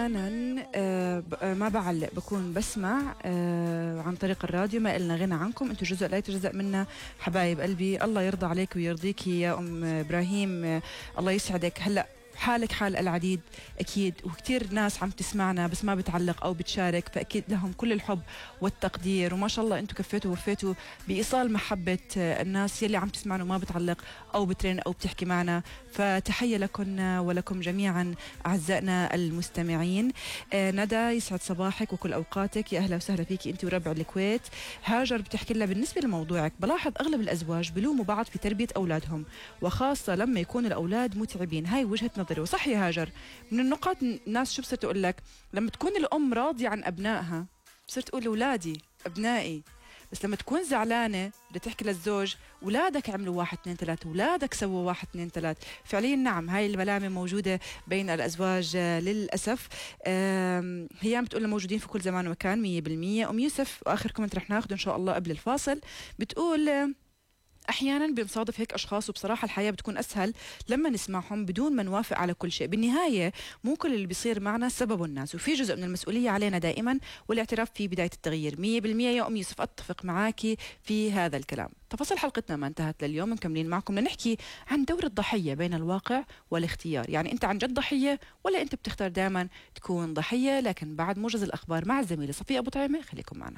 أنا ما بعلق، بكون بسمع عن طريق الراديو. ما إلنا غنى عنكم، أنتم جزء لا يتجزأ منا حبايب قلبي. الله يرضى عليك ويرضيك يا أم إبراهيم، الله يسعدك. هلأ حالك حال العديد أكيد، وكتير ناس عم تسمعنا بس ما بتعلق أو بتشارك، فأكيد لهم كل الحب والتقدير، وما شاء الله أنتم كفيتوا ووفيتوا بإيصال محبة الناس يلي عم تسمعنا وما بتعلق أو بترن أو بتحكي معنا. فتحية لكم ولكم جميعا أعزائنا المستمعين. ندى يسعد صباحك وكل أوقاتك، يا أهلا وسهلا فيكي أنت وربع الكويت. هاجر بتحكي لنا بالنسبة لموضوعك، بلاحظ أغلب الأزواج بلوموا بعض في تربية أولادهم، وخاصة لما يكون الأولاد متعبين. هاي وجهة نظري وصح يا هاجر. من النقاط الناس شو بصير تقول لك، لما تكون الأم راضية عن أبنائها بصير تقول أولادي أبنائي، بس لما تكون زعلانة بدها تحكي للزوج أولادك عملوا 1 2 3، أولادك سووا 1 2 3. فعليا نعم، هاي الملامة موجودة بين الأزواج للأسف. هي بتقول موجودين في كل زمان ومكان 100%. أم يوسف وآخر كومنت رح ناخده إن شاء الله قبل الفاصل، بتقول أحيانا بنصادف هيك أشخاص، وبصراحة الحياة بتكون أسهل لما نسمعهم بدون ما نوافق على كل شيء. بالنهاية مو كل اللي بيصير معنا سببه الناس، وفي جزء من المسؤولية علينا دائما، والاعتراف في بداية التغيير. 100% يا أم يوسف أتفق معاكي في هذا الكلام. تفاصيل حلقتنا ما انتهت لليوم، مكملين معكم لنحكي عن دور الضحية بين الواقع والاختيار. يعني أنت عن جد ضحية ولا أنت بتختار دائما تكون ضحية؟ لكن بعد موجز الأخبار مع الزميلة صفية أبو طعيمة، خليكم معنا.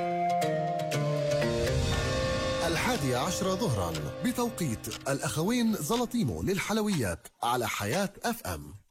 11 ظهرا بتوقيت الأخوين زلطيمو للحلويات على حياة FM.